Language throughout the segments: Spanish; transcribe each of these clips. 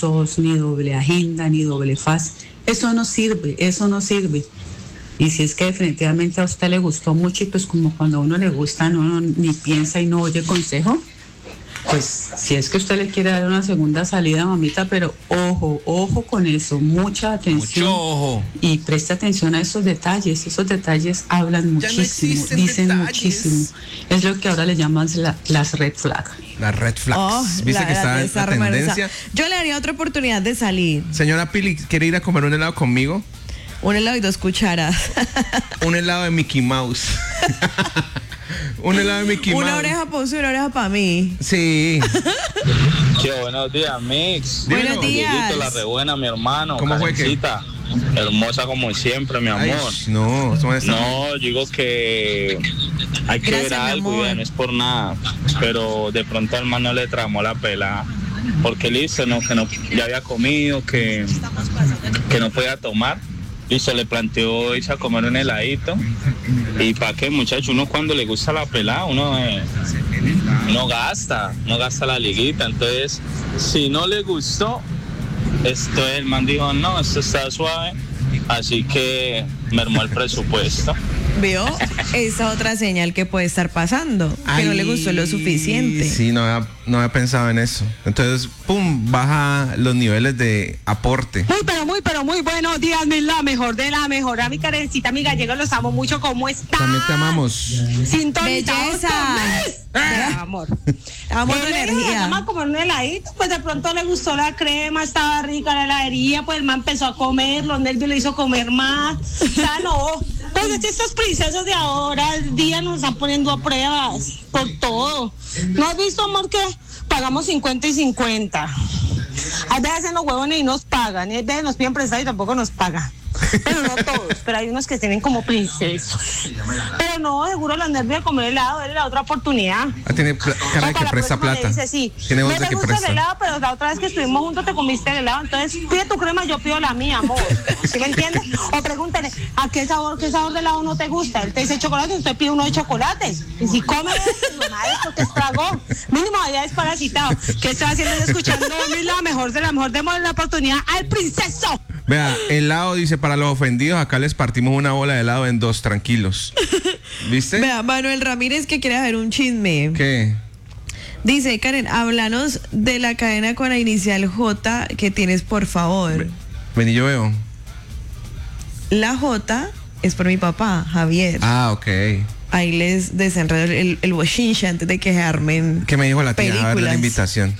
cursos, ni doble agenda, ni doble faz. Eso no sirve, eso no sirve. Y si es que definitivamente a usted le gustó mucho y pues como cuando a uno le gusta, uno ni piensa y no oye consejo, pues si es que usted le quiere dar una segunda salida, mamita, pero ojo con eso, mucha atención. Mucho ojo. Y preste atención a esos detalles hablan muchísimo, dicen detalles. Muchísimo. Es lo que ahora le llaman las red flags. Las red flags. ¿Viste que está la tendencia? Yo le daría otra oportunidad de salir. Señora Pili, ¿quiere ir a comer un helado conmigo? Un helado y 2 cucharas. Un helado de Mickey Mouse. Un helado de Mickey Mouse. Una oreja para usted y una oreja para mí. Sí. Che, buenos días, Mix. Buenos días. Dieguito, la rebuena, mi hermano. ¿Cómo fue que? Hermosa como siempre, mi amor. Ay, no, No, digo que hay que Gracias, ver mi algo, amor. ya no es por nada. Pero de pronto al man no le tramó la pelada. Porque listo, que no, ya había comido, que no podía tomar. Y se le planteó irse a comer un heladito. ¿Y para qué, muchacho? Uno cuando le gusta la pelada, uno gasta la liguita. Entonces, si no le gustó, el man dijo, no, esto está suave. Así que mermó el presupuesto. ¿Vio? Esa otra señal que puede estar pasando. Que no le gustó lo suficiente. Sí, no había pensado en eso. Entonces, pum, baja los niveles de aporte. Muy buenos días, la mejor de la mejor. A mi Karencita, mi gallego, los amo mucho. ¿Cómo están? También te amamos. Sintonizados Belleza. amor. Amor de energía. Vamos a comer un heladito, pues de pronto le gustó la crema, estaba rica la heladería, pues el man empezó a comer, los nervios le hizo comer más. Ya no. Pues estos princesos de ahora, el día nos están poniendo a pruebas por todo. ¿No has visto, amor, que pagamos 50 y 50? A veces los huevones y nos pagan, y a veces nos piden prestado y tampoco nos pagan. Pero no todos, pero hay unos que tienen como princesos. Pero no, seguro los nervios de comer helado, es la otra oportunidad. Tiene cara de que presta plata. Dice, sí, Tiene voz no de te que gusta el presta. helado, pero la otra vez que estuvimos juntos te comiste el helado, entonces pide tu crema, yo pido la mía, amor. ¿Sí me entiendes? O pregúntale, ¿a qué sabor de helado no te gusta? Él te dice chocolate, usted pide uno de chocolate. Y si come eso, no nada, es porque estragó. Mínimo ya es parasitado. ¿Qué está haciendo? Escuchando la mejor de la mejor, demos la oportunidad al princeso. Vea, helado dice, para los ofendidos, acá les partimos una bola de helado en 2, tranquilos. ¿Viste? Vea, Manuel Ramírez que quiere hacer un chisme. ¿Qué? Dice, Karen, háblanos de la cadena con la inicial J que tienes, por favor. Vení, yo veo. La J es por mi papá, Javier. Ah, ok. Ahí les desenredo el bochinche antes de que se armen. ¿Qué me dijo la tía? A ver la películas. invitación.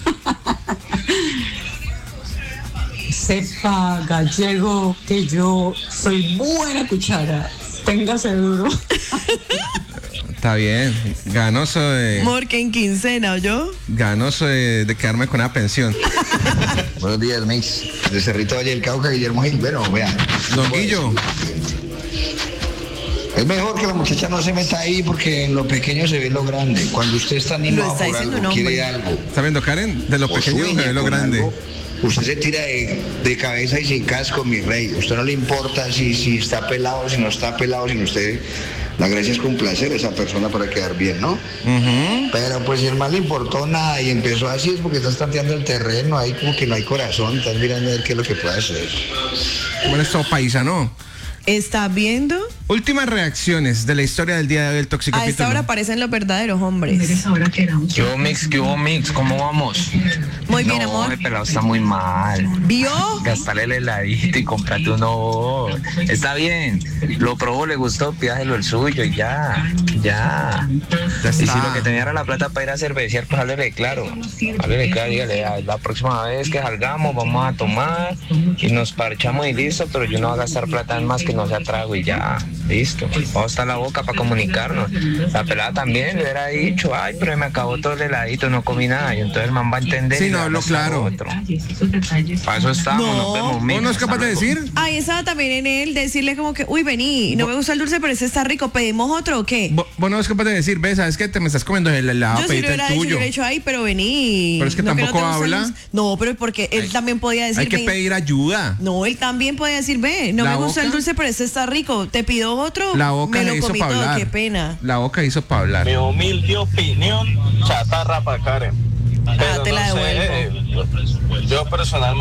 Sepa, gallego, que yo soy buena cuchara. Téngase duro. Está bien. Ganoso de Morken quincena, ¿oyó? de quedarme con una pensión. Buenos días, Mix. De Cerrito Valle del Cauca, Guillermo Gil. Bueno, vea. Don Guillo. Es mejor que la muchacha no se meta ahí porque en lo pequeño se ve lo grande. Cuando usted está animado Lo está por diciendo algo, un quiere hombre. algo, ¿Está viendo, Karen? De lo o pequeño sueña se ve lo con grande. algo, usted se tira de cabeza y sin casco, mi rey. Usted no le importa si está pelado, si no está pelado, sino usted. La gracia es complacer a esa persona para quedar bien, ¿no? Pero pues si el mal le importó nada y empezó así es porque estás tanteando el terreno, ahí como que no hay corazón, estás mirando a ver qué es lo que puede hacer. Bueno, esto paisa, ¿no? ¿Está viendo? Últimas reacciones de la historia del día de hoy del Tóxico A esta hora aparecen los verdaderos hombres. ¿Qué hubo, Mix? ¿Cómo vamos? Muy bien, No, amor. el pelado está muy mal. ¿Vio? Gastarle el heladito y comprarte uno. Está bien. Lo probó, le gustó, pídaselo el suyo y ya. Y si lo que tenía era la plata para ir a cervecear, pues háblele claro. Dígale, la próxima vez que salgamos vamos a tomar y nos parchamos y listo, pero yo no voy a gastar plata en más que no sea trago y ya. Listo. Vamos hasta la boca para comunicarnos. La pelada también le hubiera dicho, ay, pero me acabó todo el heladito, no comí nada. Y entonces el man va a entender. Sí, y no, le va a lo gastar claro. otro. Para eso estamos, No. nos vemos, Mix. ¿Vos no es capaz de decir? Ahí estaba también en él decirle como que, uy, vení, no me gusta el dulce, pero ese está rico, ¿pedimos otro o qué? Vos no es capaz de decir, ves, ¿sabes qué? Te me estás comiendo el helado, Yo sí pedite lo el hubiera dicho, yo tuyo. hubiera dicho, ay, pero vení. Pero es que no tampoco no te gusta el habla. dulce. No, pero porque él también podía decir, Hay que ven. pedir ayuda. No, él también podía decir, ve, no La me gusta el boca- dulce, pero ese está rico, te pido otro, La boca me le lo hizo comí para todo, hablar. qué pena. La boca hizo para hablar. Mi humilde opinión, chatarra para Karen. Ah, te la devuelvo. Yo personalmente